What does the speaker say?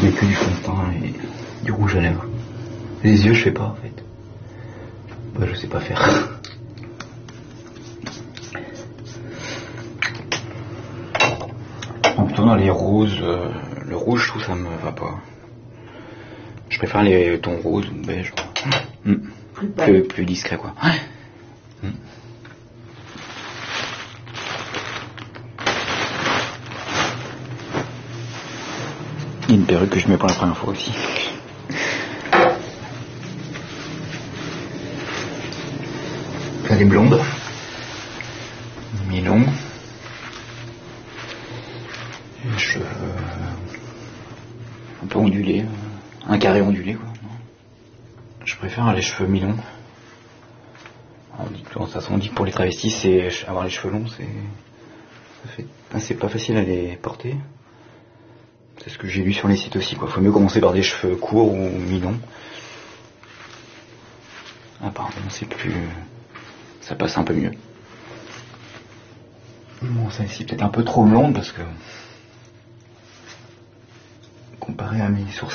mets que du fond de teint et du rouge à lèvres. Les yeux, je fais pas en fait. Bah, je sais pas faire. Plutôt dans les roses, le rouge, je trouve ça me va pas. Je préfère les tons roses ou beige. Plus discret quoi. Ouais. Il y a une perruque que je mets pour la première fois aussi. Elle est blonde, mi-longue. Les cheveux un peu ondulés, un carré ondulé quoi. Je préfère les cheveux mi-longs. De toute façon on dit que pour les travestis c'est avoir les cheveux longs, c'est pas facile à les porter. C'est ce que j'ai lu sur les sites aussi quoi. Faut mieux commencer par des cheveux courts ou mi-longs. Apparemment c'est plus, ça passe un peu mieux. Bon, celle-ci peut-être un peu trop blonde parce que comparé à mes sourcils.